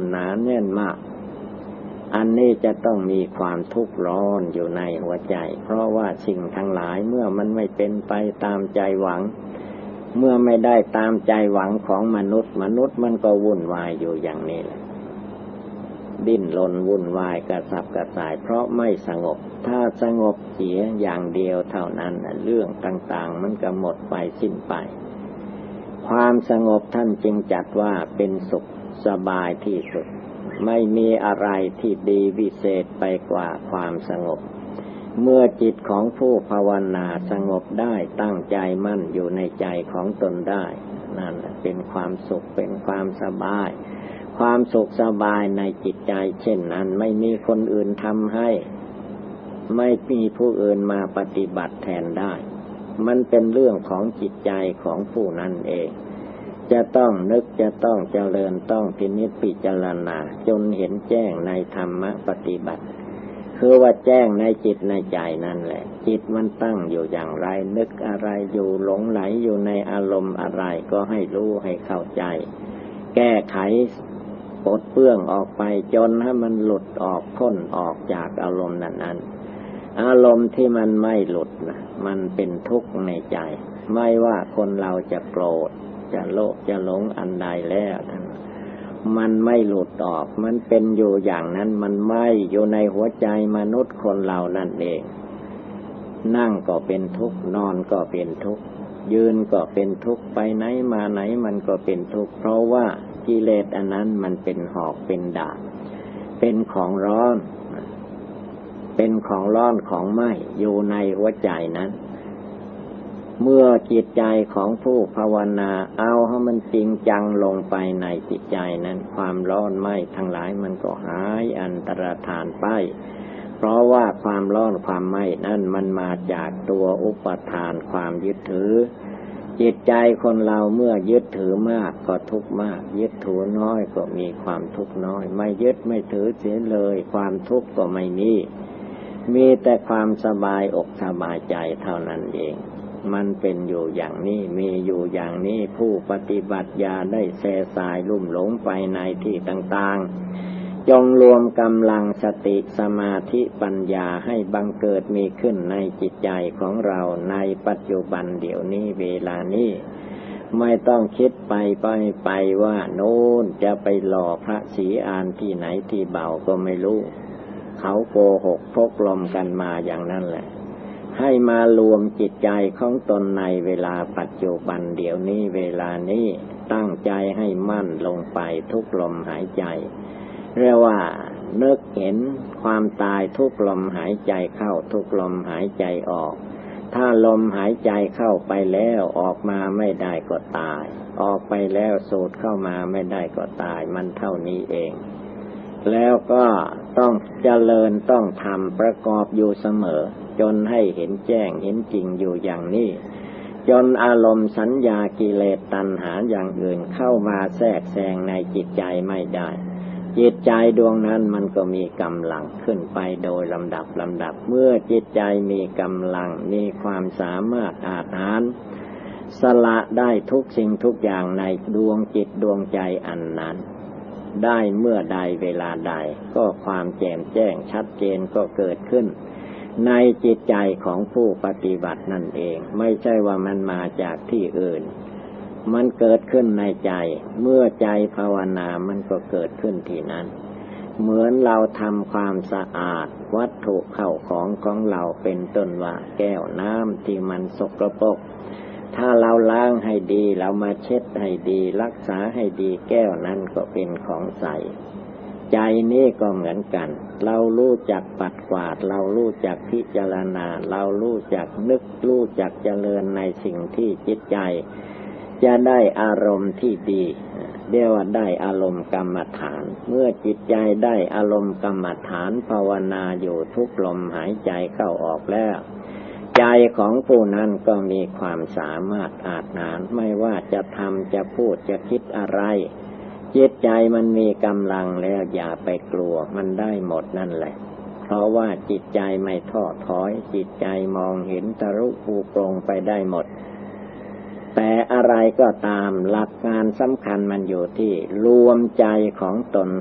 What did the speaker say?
หนาแน่นมากอันนี้จะต้องมีความทุกข์ร้อนอยู่ในหัวใจเพราะว่าสิ่งทั้งหลายเมื่อมันไม่เป็นไปตามใจหวังเมื่อไม่ได้ตามใจหวังของมนุษย์มันก็วุ่นวายอยู่อย่างนี้แหละดิ้นรนวุ่นวายกระสับกระส่ายเพราะไม่สงบถ้าสงบเสียอย่างเดียวเท่านั้นเรื่องต่างๆมันก็หมดไปสิ้นไปความสงบท่านจึงจัดว่าเป็นสุขสบายที่สุดไม่มีอะไรที่ดีวิเศษไปกว่าความสงบเมื่อจิตของผู้ภาวนาสงบได้ตั้งใจมั่นอยู่ในใจของตนได้นั่นเป็นความสุขเป็นความสบายความสุขสบายในจิตใจเช่นนั้นไม่มีคนอื่นทำให้ไม่มีผู้อื่นมาปฏิบัติแทนได้มันเป็นเรื่องของจิตใจของผู้นั้นเองจะต้องนึกจะต้องเจริญต้องพินิจพิจารณาจนเห็นแจ้งในธรรมะปฏิบัติคือว่าแจ้งในจิตในใจนั่นแหละจิตมันตั้งอยู่อย่างไรนึกอะไรอยู่หลงไหลอยู่ในอารมณ์อะไรก็ให้รู้ให้เข้าใจแก้ไขปลดเปลื้องออกไปจนให้มันหลุดออกพ้นออกจากอารมณ์นั้นอารมณ์ที่มันไม่หลุดนะมันเป็นทุกข์ในใจไม่ว่าคนเราจะโกรธจะโลภจะหลงอันใดแล้วมันไม่หลุดออกมันเป็นอยู่อย่างนั้นมันไม่อยู่ในหัวใจมนุษย์คนเรานั่นเองนั่งก็เป็นทุกข์นอนก็เป็นทุกข์ยืนก็เป็นทุกข์ไปไหนมาไหนมันก็เป็นทุกข์เพราะว่ากิเลสอันนั้นมันเป็นหอกเป็นดาบเป็นของร้อนเป็นของร้อนของไหม้อยู่ในหัวใจนั้นเมื่อจิตใจของผู้ภาวนาเอาให้มันจริงจังลงไปในจิตใจนั้นความร้อนไหม้ทั้งหลายมันก็หายอันตรธานไปเพราะว่าความร้อนความไหม้นั้นมันมาจากตัวอุปทานความยึดถือจิตใจคนเราเมื่อยึดถือมากก็ทุกข์มากยึดถือน้อยก็มีความทุกข์น้อยไม่ยึดไม่ถือเสียเลยความทุกข์ก็ไม่มีแต่ความสบายอกสบายใจเท่านั้นเองมันเป็นอยู่อย่างนี้มีอยู่อย่างนี้ผู้ปฏิบัติอย่าได้แส่สายลุ่มหลงไปในที่ต่างๆจงรวมกำลังสติสมาธิปัญญาให้บังเกิดมีขึ้นในจิตใจของเราในปัจจุบันเดี๋ยวนี้เวลานี้ไม่ต้องคิดไปว่าโน้นจะไปหล่อพระศรีอานที่ไหนที่เบาก็ไม่รู้เขาโกหกพกลมกันมาอย่างนั้นแหละให้มารวมจิตใจของตนในเวลาปัจจุบันเดี๋ยวนี้เวลานี้ตั้งใจให้มั่นลงไปทุกลมหายใจเรียกว่านึกเห็นความตายทุกลมหายใจเข้าทุกลมหายใจออกถ้าลมหายใจเข้าไปแล้วออกมาไม่ได้ก็ตายออกไปแล้วสูดเข้ามาไม่ได้ก็ตายมันเท่านี้เองแล้วก็ต้องเจริญต้องทำประกอบอยู่เสมอจนให้เห็นแจ้งเห็นจริงอยู่อย่างนี้จนอารมณ์สัญญากิเลสตัณหาอย่างอื่นเข้ามาแทรกแซงในจิตใจไม่ได้จิตใจดวงนั้นมันก็มีกำลังขึ้นไปโดยลำดับเมื่อจิตใจมีกำลังมีความสามารถอาจหาญสละได้ทุกสิ่งทุกอย่างในดวงจิตดวงใจอันนั้นได้เมื่อใดเวลาใดก็ความแจ่มแจ้งชัดเจนก็เกิดขึ้นในจิตใจของผู้ปฏิบัตินั่นเองไม่ใช่ว่ามันมาจากที่อื่นมันเกิดขึ้นในใจเมื่อใจภาวนามันก็เกิดขึ้นที่นั้นเหมือนเราทำความสะอาดวัตถุเข้าของเราเป็นต้นว่าแก้วน้ำที่มันสกปรกถ้าเราล้างให้ดีเรามาเช็ดให้ดีรักษาให้ดีแก้วนั้นก็เป็นของใสใจนี้ก็เหมือนกันเรารู้จักปัดกวาดเรารู้จักพิจารณาเรารู้จักนึกรู้จักเจริญในสิ่งที่จิตใจจะได้อารมณ์ที่ดีเรียกว่าได้อารมณ์กรรมฐานเมื่อจิตใจได้อารมณ์กรรมฐานภาวนาอยู่ทุกลมหายใจเข้าออกแล้วใจของผู้นั้นก็มีความสามารถอาจหาญไม่ว่าจะทำจะพูดจะคิดอะไรจิตใจมันมีกำลังแล้วอย่าไปกลัวมันได้หมดนั่นแหละเพราะว่าจิตใจไม่ท้อถอยจิตใจมองเห็นทะลุภูโปร่งไปได้หมดแต่อะไรก็ตามหลักการสำคัญมันอยู่ที่รวมใจของตน